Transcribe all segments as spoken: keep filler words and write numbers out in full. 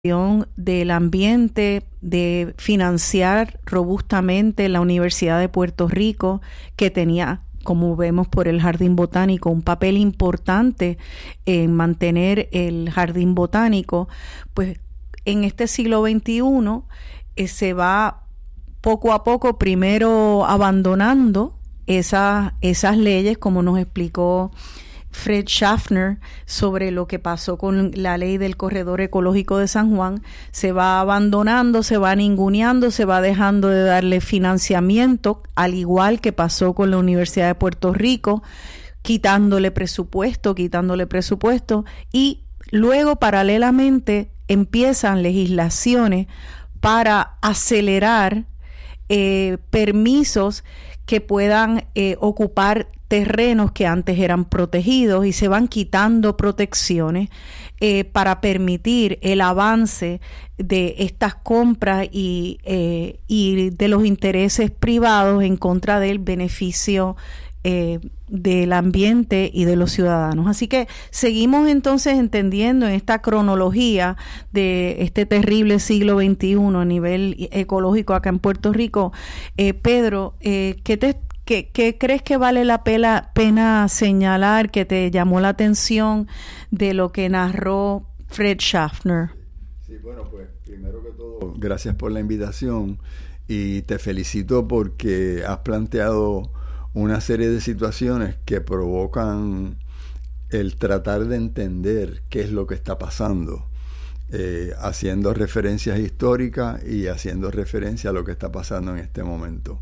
del ambiente, de financiar robustamente la Universidad de Puerto Rico, que tenía, como vemos por el Jardín Botánico, un papel importante en mantener el Jardín Botánico. Pues en este siglo veintiuno eh, se va poco a poco primero abandonando esas, esas leyes, como nos explicó Fred Schaffner sobre lo que pasó con la ley del corredor ecológico de San Juan. Se va abandonando, se va ninguneando, se va dejando de darle financiamiento, al igual que pasó con la Universidad de Puerto Rico, quitándole presupuesto, quitándole presupuesto, y luego paralelamente empiezan legislaciones para acelerar eh, permisos que puedan eh, ocupar terrenos que antes eran protegidos, y se van quitando protecciones eh, para permitir el avance de estas compras y, eh, y de los intereses privados en contra del beneficio eh, del ambiente y de los ciudadanos. Así que seguimos entonces entendiendo en esta cronología de este terrible siglo veintiuno a nivel ecológico acá en Puerto Rico. Eh, Pedro, eh, ¿qué te ¿Qué, ¿Qué crees que vale la pena, pena señalar, que te llamó la atención de lo que narró Fred Schaffner? Sí, bueno, pues primero que todo, gracias por la invitación y te felicito porque has planteado una serie de situaciones que provocan el tratar de entender qué es lo que está pasando, eh, haciendo referencias históricas y haciendo referencia a lo que está pasando en este momento.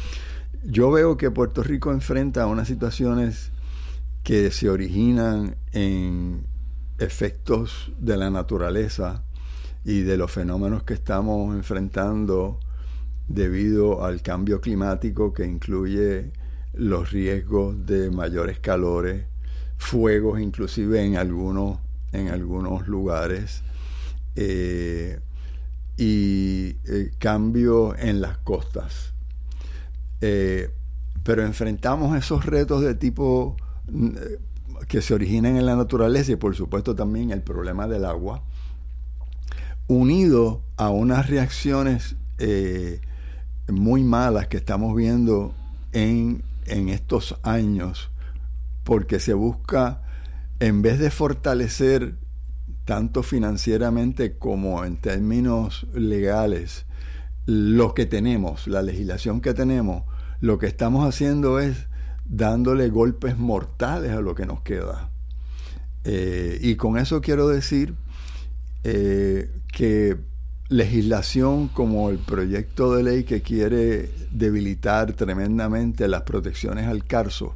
Yo veo que Puerto Rico enfrenta unas situaciones que se originan en efectos de la naturaleza y de los fenómenos que estamos enfrentando debido al cambio climático, que incluye los riesgos de mayores calores, fuegos inclusive en algunos, en algunos lugares, eh, y eh, cambios en las costas. Eh, pero enfrentamos esos retos de tipo eh, que se originan en la naturaleza, y por supuesto también el problema del agua, unido a unas reacciones eh, muy malas que estamos viendo en, en estos años, porque se busca, en vez de fortalecer tanto financieramente como en términos legales lo que tenemos, la legislación que tenemos, lo que estamos haciendo es dándole golpes mortales a lo que nos queda. Eh, y con eso quiero decir eh, que legislación como el proyecto de ley que quiere debilitar tremendamente las protecciones al carso,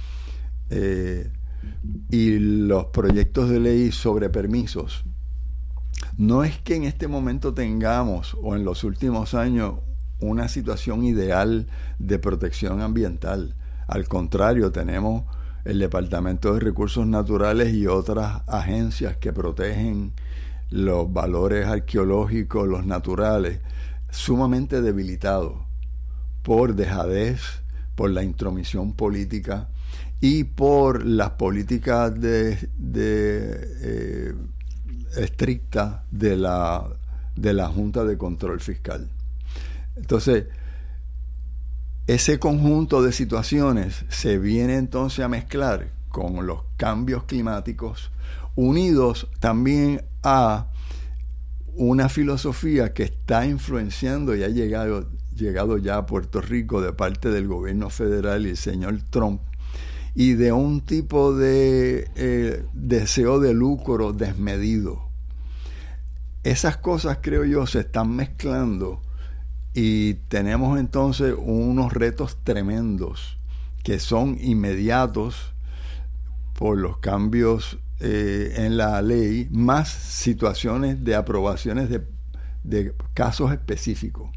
eh, y los proyectos de ley sobre permisos, no es que en este momento tengamos, o en los últimos años, una situación ideal de protección ambiental. Al contrario, tenemos el Departamento de Recursos Naturales y otras agencias que protegen los valores arqueológicos, los naturales, sumamente debilitados por dejadez, por la intromisión política y por las políticas de, de eh, estricta de la, de la Junta de Control Fiscal. Entonces, ese conjunto de situaciones se viene entonces a mezclar con los cambios climáticos, unidos también a una filosofía que está influenciando y ha llegado, llegado ya a Puerto Rico de parte del gobierno federal y el señor Trump, y de un tipo de eh, deseo de lucro desmedido. Esas cosas, creo yo, se están mezclando y tenemos entonces unos retos tremendos que son inmediatos por los cambios eh, en la ley, más situaciones de aprobaciones de, de casos específicos.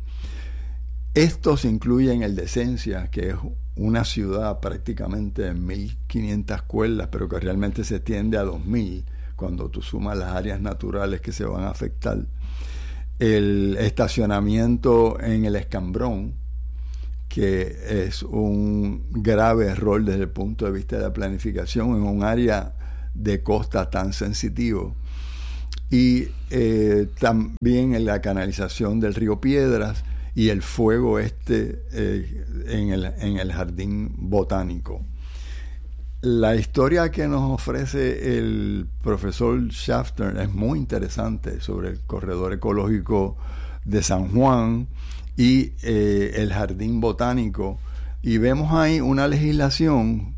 Estos incluyen el de Esencia, que es una ciudad prácticamente de mil quinientas cuerdas, pero que realmente se extiende a dos mil cuando tú sumas las áreas naturales que se van a afectar. El estacionamiento en el Escambrón, que es un grave error desde el punto de vista de la planificación en un área de costa tan sensitivo. y eh, también en la canalización del río Piedras y el fuego este eh, en, el, en el jardín botánico. La historia que nos ofrece el profesor Schaffner es muy interesante sobre el corredor ecológico de San Juan y eh, el jardín botánico, y vemos ahí una legislación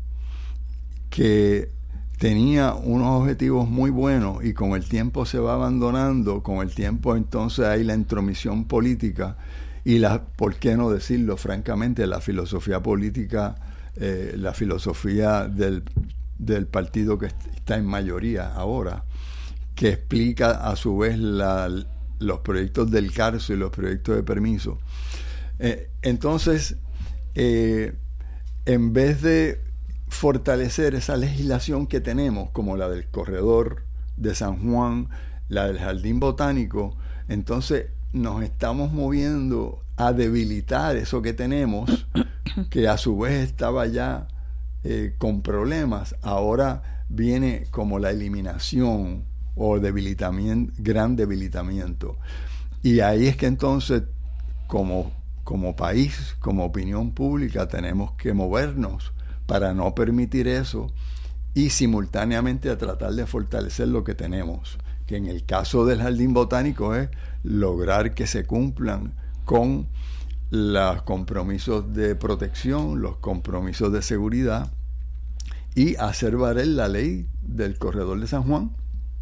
que tenía unos objetivos muy buenos y con el tiempo se va abandonando, con el tiempo entonces hay la intromisión política y la, por qué no decirlo francamente, la filosofía política, eh, la filosofía del, del partido que está en mayoría ahora, que explica a su vez la, los proyectos del Carso y los proyectos de permiso. Eh, entonces, eh, en vez de fortalecer esa legislación que tenemos, como la del corredor de San Juan, la del jardín botánico, entonces nos estamos moviendo a debilitar eso que tenemos, que a su vez estaba ya eh, con problemas. Ahora viene como la eliminación o debilitamiento, gran debilitamiento. Y ahí es que entonces, como, como país, como opinión pública, tenemos que movernos para no permitir eso y simultáneamente a tratar de fortalecer lo que tenemos, que en el caso del jardín botánico es lograr que se cumplan con los compromisos de protección, los compromisos de seguridad y hacer valer la ley del corredor de San Juan.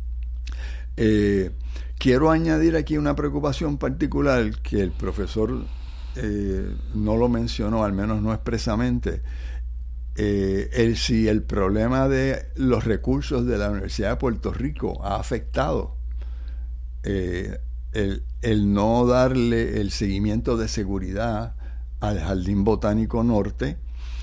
Eh, quiero añadir aquí una preocupación particular que el profesor eh, no lo mencionó, al menos no expresamente. Eh, el, si el problema de los recursos de la Universidad de Puerto Rico ha afectado eh, el, el no darle el seguimiento de seguridad al Jardín Botánico Norte,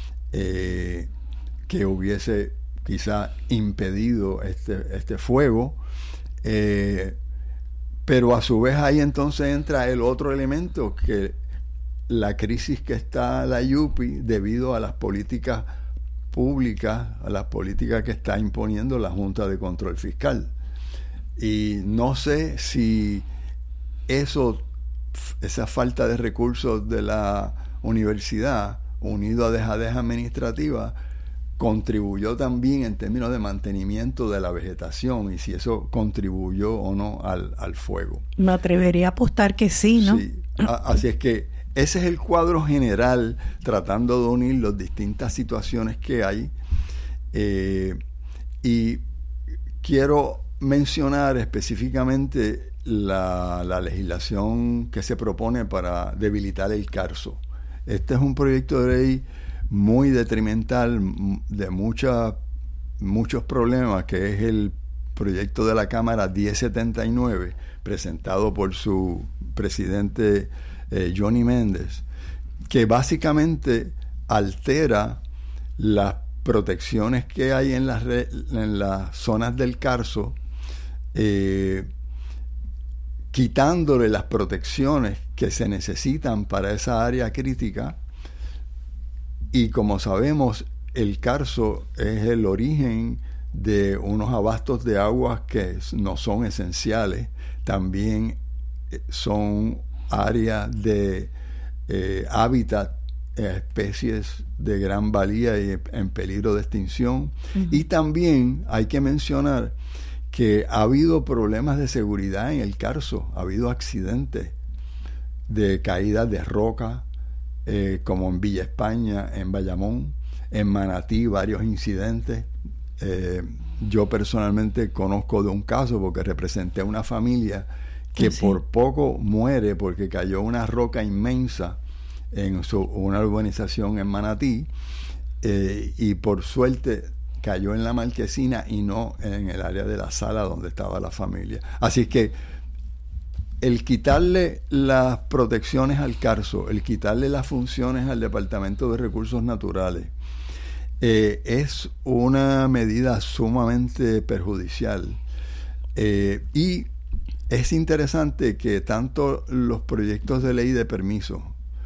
eh, que hubiese quizá impedido este, este fuego, eh, pero a su vez ahí entonces entra el otro elemento, que la crisis que está la YUPI debido a las políticas públicas, a las políticas que está imponiendo la Junta de Control Fiscal. Y no sé si eso, esa falta de recursos de la universidad, unido a dejadez administrativa, contribuyó también en términos de mantenimiento de la vegetación y si eso contribuyó o no al, al fuego. Me atrevería a apostar que sí, ¿no? Sí, a, así es que ese es el cuadro general, tratando de unir las distintas situaciones que hay. Eh, y quiero mencionar específicamente la, la legislación que se propone para debilitar el Carso. Este es un proyecto de ley muy detrimental, de mucha, muchos problemas, que es el proyecto de la Cámara diez setenta y nueve, presentado por su presidente eh, Johnny Méndez, que básicamente altera las protecciones que hay en las, re, en las zonas del Carso, eh, quitándole las protecciones que se necesitan para esa área crítica. Y como sabemos, el Carso es el origen de unos abastos de aguas que no son esenciales. También son áreas de eh, hábitat, eh, especies de gran valía y en peligro de extinción. Uh-huh. Y también hay que mencionar que ha habido problemas de seguridad en el Carso. Ha habido accidentes de caídas de roca, Eh, como en Villa España, en Bayamón, en Manatí, varios incidentes. Eh, yo personalmente conozco de un caso porque representé a una familia que sí. por poco muere porque cayó una roca inmensa en su, una urbanización en Manatí, eh, y por suerte cayó en la marquesina y no en el área de la sala donde estaba la familia. Así que el quitarle las protecciones al Carso, el quitarle las funciones al Departamento de Recursos Naturales, eh, es una medida sumamente perjudicial. Eh, y es interesante que tanto los proyectos de ley de permiso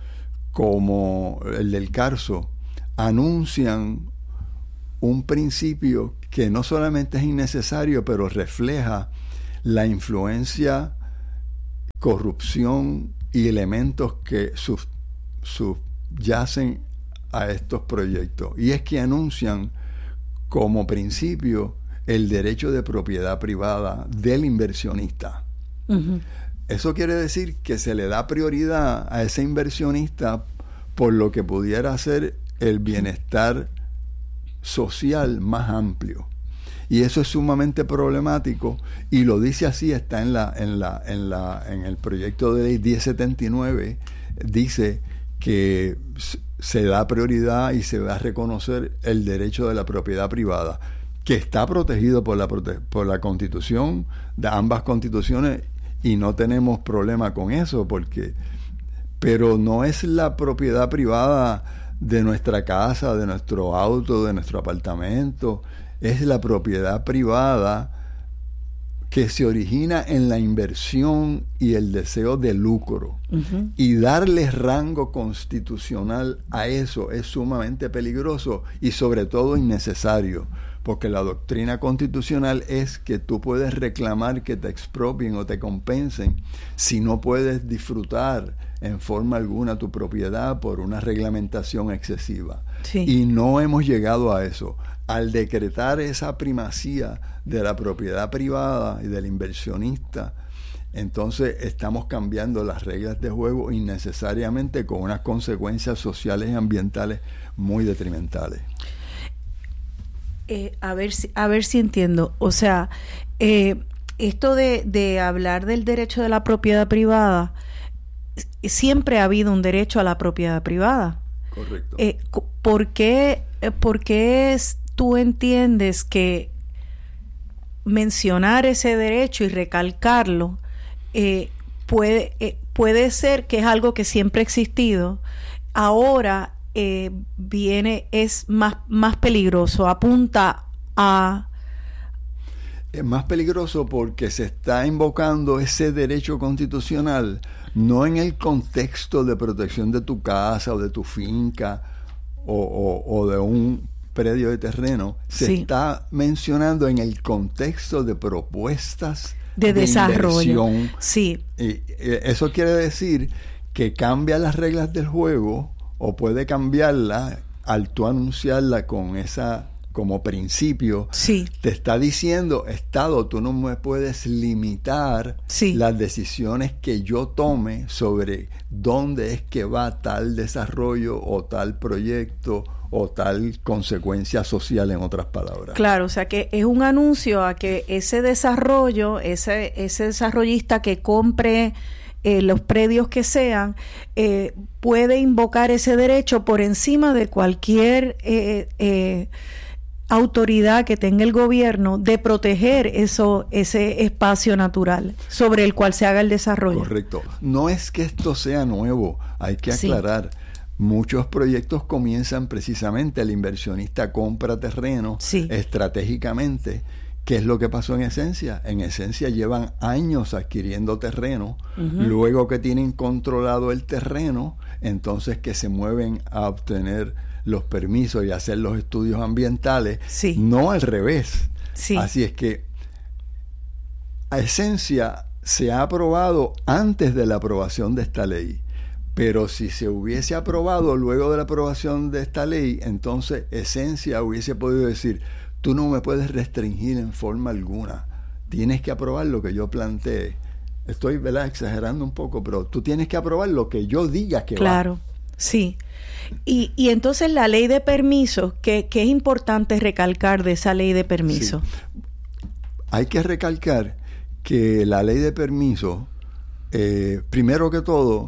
como el del Carso anuncian un principio que no solamente es innecesario, pero refleja la influencia, corrupción y elementos que sub, subyacen a estos proyectos. Y es que anuncian como principio el derecho de propiedad privada del inversionista. Uh-huh. Eso quiere decir que se le da prioridad a ese inversionista por lo que pudiera ser el bienestar social más amplio. Y eso es sumamente problemático, y lo dice así, está en la en la en la en el proyecto de ley diez setenta y nueve, dice que se da prioridad y se va a reconocer el derecho de la propiedad privada, que está protegido por la por la Constitución, de ambas constituciones, y no tenemos problema con eso, porque pero no es la propiedad privada de nuestra casa, de nuestro auto, de nuestro apartamento. Es la propiedad privada que se origina en la inversión y el deseo de lucro. Uh-huh. Y darle rango constitucional a eso es sumamente peligroso y sobre todo innecesario, porque la doctrina constitucional es que tú puedes reclamar que te expropien o te compensen si no puedes disfrutar en forma alguna tu propiedad por una reglamentación excesiva. Sí. Y no hemos llegado a eso. Al decretar esa primacía de la propiedad privada y del inversionista, entonces estamos cambiando las reglas de juego innecesariamente, con unas consecuencias sociales y ambientales muy detrimentales. Eh, a ver si, a ver si entiendo. O sea, eh, esto de, de hablar del derecho de la propiedad privada, siempre ha habido un derecho a la propiedad privada. Correcto. Eh, ¿por qué, por qué es, tú entiendes que mencionar ese derecho y recalcarlo eh, puede, eh, puede ser que es algo que siempre ha existido, ahora eh, viene, es más, más peligroso, apunta a... Es más peligroso porque se está invocando ese derecho constitucional no en el contexto de protección de tu casa o de tu finca o, o, o de un predio de terreno, se sí. está mencionando en el contexto de propuestas de, de desarrollo. Inversión. Sí. Y eso quiere decir que cambia las reglas del juego, o puede cambiarlas al tú anunciarla con esa como principio. Sí. Te está diciendo, Estado, tú no me puedes limitar sí. las decisiones que yo tome sobre dónde es que va tal desarrollo o tal proyecto o tal consecuencia social, en otras palabras. Claro, o sea que es un anuncio a que ese desarrollo, ese, ese desarrollista que compre eh, los predios que sean, eh, puede invocar ese derecho por encima de cualquier eh, eh, autoridad que tenga el gobierno de proteger eso, ese espacio natural sobre el cual se haga el desarrollo. Correcto. No es que esto sea nuevo, hay que aclarar. Sí. Muchos proyectos comienzan precisamente, el inversionista compra terreno sí. estratégicamente. ¿Qué es lo que pasó en esencia? En esencia llevan años adquiriendo terreno, uh-huh. luego que tienen controlado el terreno, entonces que se mueven a obtener los permisos y hacer los estudios ambientales, sí. no al revés. Sí. Así es que a esencia se ha aprobado antes de la aprobación de esta ley. Pero si se hubiese aprobado luego de la aprobación de esta ley, entonces esencia hubiese podido decir, tú no me puedes restringir en forma alguna, tienes que aprobar lo que yo planteé. Estoy, ¿verdad?, exagerando un poco, pero tú tienes que aprobar lo que yo diga que claro, va. Claro, sí. Y, y entonces la ley de permisos, ¿qué, qué es importante recalcar de esa ley de permisos? Sí. Hay que recalcar que la ley de permisos, eh, primero que todo,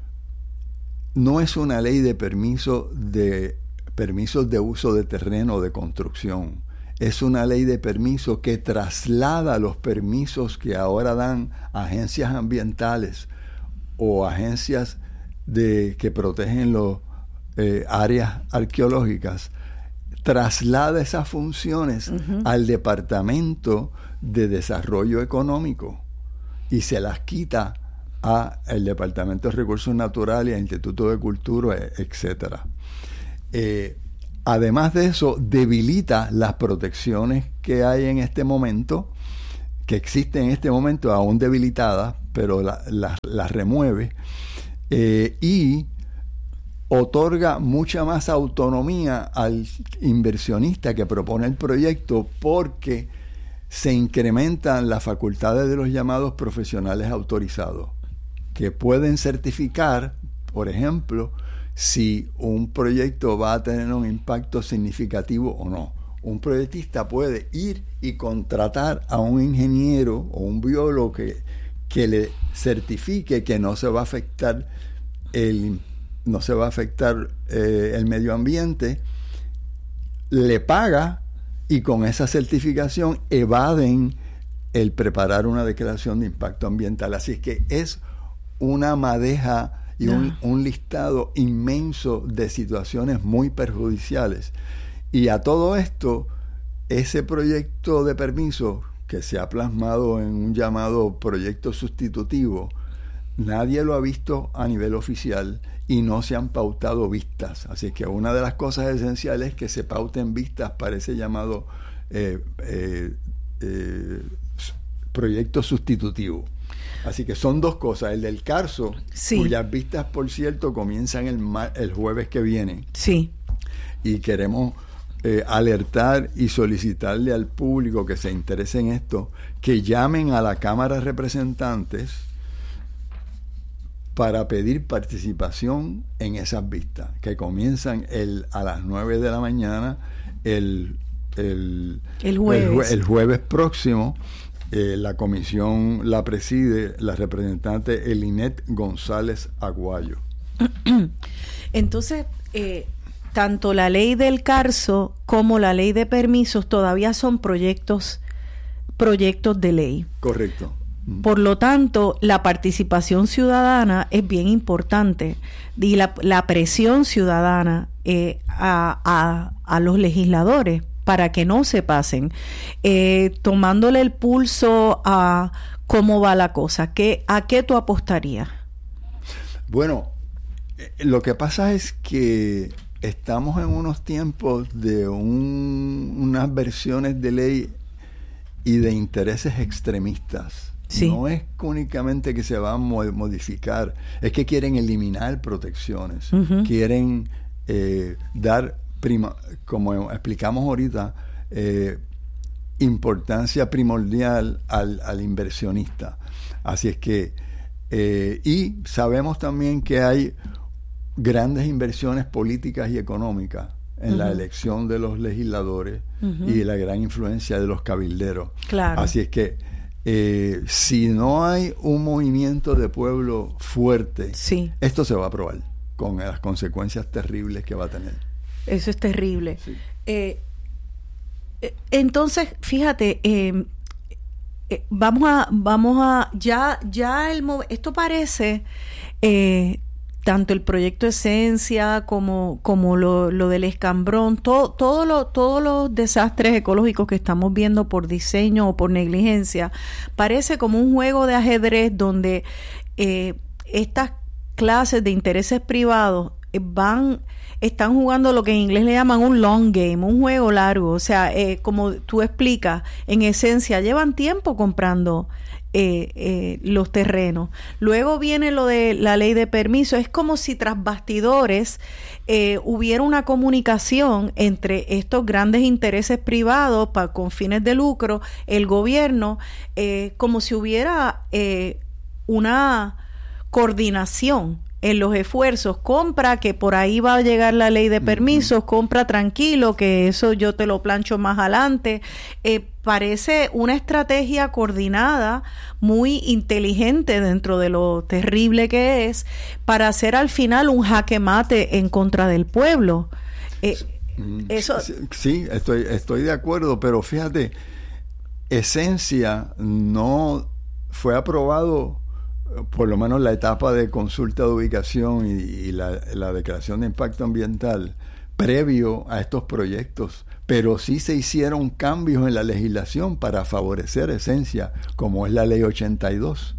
no es una ley de permiso de permisos de uso de terreno o de construcción. Es una ley de permiso que traslada los permisos que ahora dan agencias ambientales o agencias de que protegen las eh, áreas arqueológicas, traslada esas funciones uh-huh. al Departamento de Desarrollo Económico y se las quita a el Departamento de Recursos Naturales, al Instituto de Cultura, etcétera. Eh, además de eso, debilita las protecciones que hay en este momento, que existen en este momento, aún debilitadas, pero las la, la remueve, eh, y otorga mucha más autonomía al inversionista que propone el proyecto, porque se incrementan las facultades de los llamados profesionales autorizados, que pueden certificar, por ejemplo, si un proyecto va a tener un impacto significativo o no. Un proyectista puede ir y contratar a un ingeniero o un biólogo que, que le certifique que no se va a afectar el, no se va a afectar eh, el medio ambiente, le paga, y con esa certificación evaden el preparar una declaración de impacto ambiental. Así es que es una madeja y no. un, un listado inmenso de situaciones muy perjudiciales. Y a todo esto, ese proyecto de permiso que se ha plasmado en un llamado proyecto sustitutivo, nadie lo ha visto a nivel oficial y no se han pautado vistas. Así que una de las cosas esenciales es que se pauten vistas para ese llamado eh, eh, eh, proyecto sustitutivo. Así que son dos cosas. El del Carso, sí, cuyas vistas, por cierto, comienzan el, el jueves que viene. Sí. Y queremos eh, alertar y solicitarle al público que se interese en esto, que llamen a la Cámara de Representantes para pedir participación en esas vistas, que comienzan el, a las nueve de la mañana el, el, el, jueves. el, jue, el jueves próximo. Eh, la comisión la preside la representante Elinet González Aguayo. Entonces, eh, tanto la ley del Carso como la ley de permisos todavía son proyectos, proyectos de ley. Correcto. Por lo tanto, la participación ciudadana es bien importante y la, la presión ciudadana eh, a, a, a los legisladores para que no se pasen, eh, tomándole el pulso a cómo va la cosa. ¿Qué, ¿A qué tú apostarías? Bueno, eh, lo que pasa es que estamos en unos tiempos de un, unas versiones de ley y de intereses extremistas. Sí. No es únicamente que se va a modificar, es que quieren eliminar protecciones, uh-huh. quieren eh, dar, prima, como explicamos ahorita, eh, importancia primordial al, al inversionista. Así es que, eh, y sabemos también que hay grandes inversiones políticas y económicas en uh-huh. la elección de los legisladores uh-huh. y la gran influencia de los cabilderos. Claro. Así es que Eh, si no hay un movimiento de pueblo fuerte, sí. esto se va a aprobar con las consecuencias terribles que va a tener. Eso es terrible. Sí. Eh, entonces, fíjate, eh, eh, vamos a, vamos a, ya, ya el esto parece eh, tanto el proyecto Esencia como, como lo, lo del escambrón, todo, todo lo, todos los desastres ecológicos que estamos viendo por diseño o por negligencia, parece como un juego de ajedrez donde eh, estas clases de intereses privados van, están jugando lo que en inglés le llaman un long game, un juego largo. O sea, eh, como tú explicas, en esencia llevan tiempo comprando Eh, eh, los terrenos. Luego viene lo de la ley de permiso. Es como si tras bastidores eh, hubiera una comunicación entre estos grandes intereses privados para, con fines de lucro, el gobierno, eh, como si hubiera eh, una coordinación en los esfuerzos. Compra, que por ahí va a llegar la ley de permisos, compra tranquilo, que eso yo te lo plancho más adelante. Eh, parece una estrategia coordinada, muy inteligente dentro de lo terrible que es, para hacer al final un jaque mate en contra del pueblo. Eh, eso... Sí, sí, estoy, estoy de acuerdo, pero fíjate, Esencia no fue aprobado, por lo menos la etapa de consulta de ubicación y, y la, la declaración de impacto ambiental previo a estos proyectos, pero sí se hicieron cambios en la legislación para favorecer Esencia, como es la ley ochenta y dos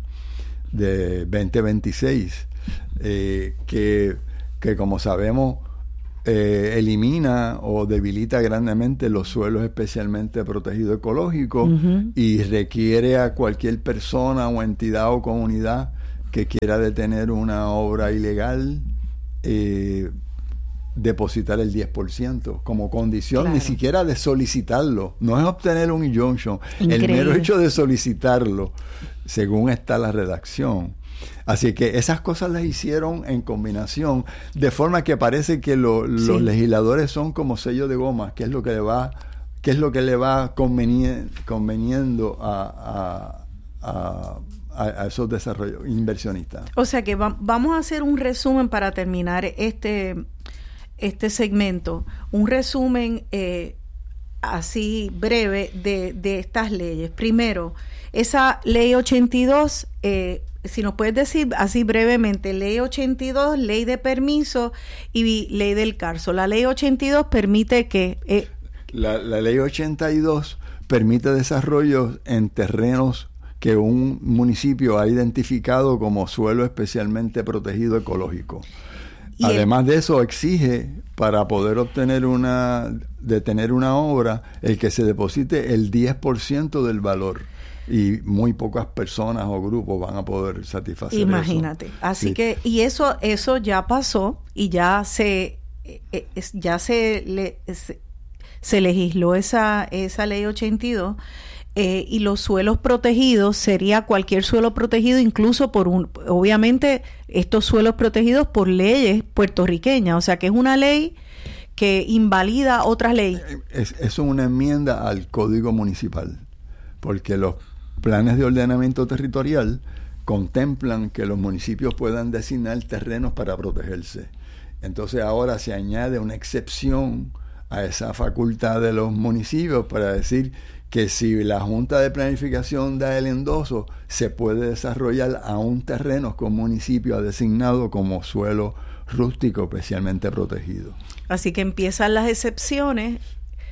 de veinte veintiséis, eh, que, que como sabemos eh, elimina o debilita grandemente los suelos especialmente protegidos ecológicos uh-huh. y requiere a cualquier persona o entidad o comunidad que quiera detener una obra ilegal eh, depositar el diez por ciento como condición, claro. ni siquiera de solicitarlo, no es obtener un injunction, Increíble. El mero hecho de solicitarlo, según está la redacción. Así que esas cosas las hicieron en combinación, de forma que parece que lo, los sí. legisladores son como sello de goma, que es lo que le va, que es lo que le va conveni- conveniendo a, a, a, a esos desarrollos inversionistas. O sea que va, vamos a hacer un resumen para terminar este, este segmento, un resumen eh, así breve de, de estas leyes. Primero, esa ley ochenta y dos, eh, si nos puedes decir así brevemente, ley ochenta y dos, ley de permiso y ley del Carso. La ley ochenta y dos permite que... Eh, la, la ley ochenta y dos permite desarrollos en terrenos que un municipio ha identificado como suelo especialmente protegido ecológico. Además el, de eso, exige para poder obtener una, detener una obra, el que se deposite el diez por ciento del valor. Y muy pocas personas o grupos van a poder satisfacer Imagínate. eso. Así sí. que, y eso, eso ya pasó y ya se, eh, ya se, le, se, se legisló esa, esa ley ochenta y dos. Eh, y los suelos protegidos sería cualquier suelo protegido, incluso por un, obviamente estos suelos protegidos por leyes puertorriqueñas, o sea que es una ley que invalida otras leyes. Es, es una enmienda al Código Municipal, porque los planes de ordenamiento territorial contemplan que los municipios puedan designar terrenos para protegerse. Entonces ahora se añade una excepción a esa facultad de los municipios para decir que si la Junta de Planificación da el endoso, se puede desarrollar aún terrenos que un municipio ha designado como suelo rústico especialmente protegido. Así que empiezan las excepciones.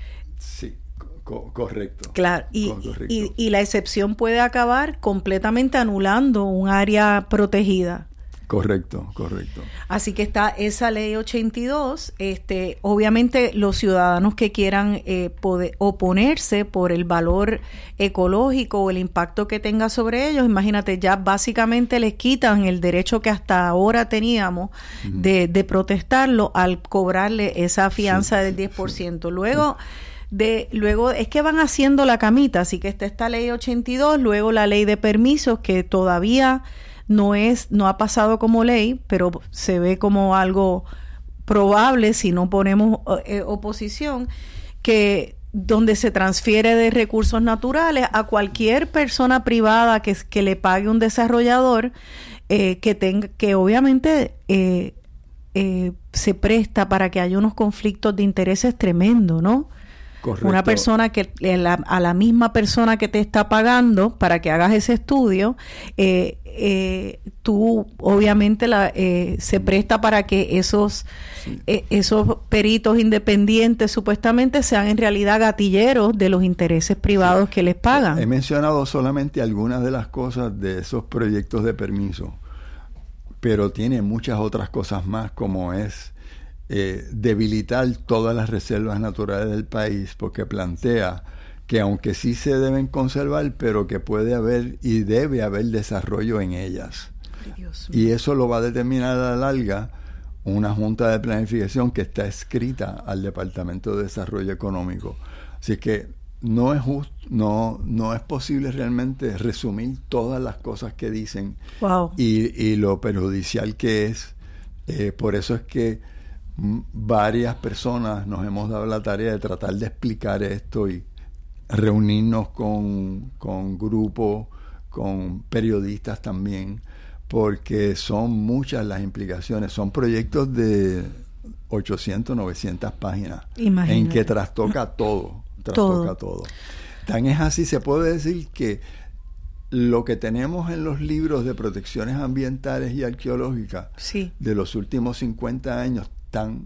Sí, co- correcto. Claro, y, correcto. Y, y la excepción puede acabar completamente anulando un área protegida. Correcto, correcto. Así que está esa ley ochenta y dos. Este, obviamente los ciudadanos que quieran eh, poder oponerse por el valor ecológico o el impacto que tenga sobre ellos, imagínate, ya básicamente les quitan el derecho que hasta ahora teníamos uh-huh. de, de protestarlo al cobrarle esa fianza sí, del diez por ciento. Sí, luego... De, luego es que van haciendo la camita, así que está esta ley ochenta y dos, luego la ley de permisos que todavía no es, no ha pasado como ley, pero se ve como algo probable si no ponemos eh, oposición, que donde se transfiere de recursos naturales a cualquier persona privada que, que le pague un desarrollador eh, que tenga, que obviamente eh, eh, se presta para que haya unos conflictos de intereses tremendos, ¿no? Correcto. Una persona que la, a la misma persona que te está pagando para que hagas ese estudio, eh, eh, tú obviamente la, eh, se presta para que esos sí. eh, esos peritos independientes supuestamente sean en realidad gatilleros de los intereses privados sí. que les pagan. He mencionado solamente algunas de las cosas de esos proyectos de permiso, pero tiene muchas otras cosas más, como es Eh, debilitar todas las reservas naturales del país, porque plantea que aunque sí se deben conservar, pero que puede haber y debe haber desarrollo en ellas. Dios y eso lo va a determinar a la larga una junta de planificación que está escrita al Departamento de Desarrollo Económico. Así que no es justo, no, no es posible realmente resumir todas las cosas que dicen wow. y, y lo perjudicial que es. Eh, por eso es que varias personas nos hemos dado la tarea de tratar de explicar esto y reunirnos con, con grupos, con periodistas también, porque son muchas las implicaciones. Son proyectos de ochocientas, novecientas páginas. Imagínate. En que trastoca todo, trastoca todo. todo. Tan es así, se puede decir que lo que tenemos en los libros de protecciones ambientales y arqueológicas sí. de los últimos cincuenta años están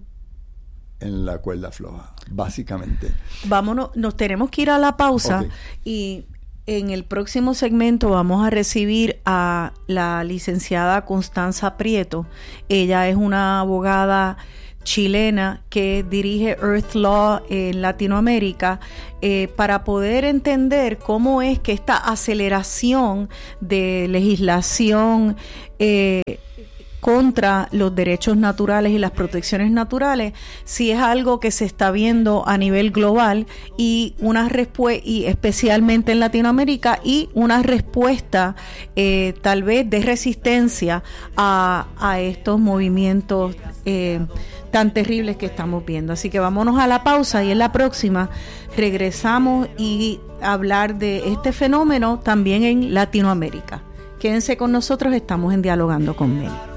en la cuerda floja, básicamente. Vámonos, nos tenemos que ir a la pausa okay. y en el próximo segmento vamos a recibir a la licenciada Constanza Prieto. Ella es una abogada chilena que dirige Earth Law en Latinoamérica, eh, para poder entender cómo es que esta aceleración de legislación eh, contra los derechos naturales y las protecciones naturales, si es algo que se está viendo a nivel global y una respuesta, y especialmente en Latinoamérica, y una respuesta eh, tal vez de resistencia a, a estos movimientos eh, tan terribles que estamos viendo. Así que vámonos a la pausa y en la próxima regresamos y hablar de este fenómeno también en Latinoamérica. Quédense con nosotros, estamos en Dialogando con Meli.